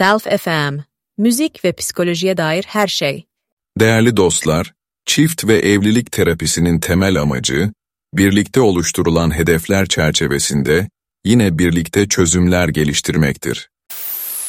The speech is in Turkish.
Self FM, müzik ve psikolojiye dair her şey. Değerli dostlar, çift ve evlilik terapisinin temel amacı, birlikte oluşturulan hedefler çerçevesinde yine birlikte çözümler geliştirmektir.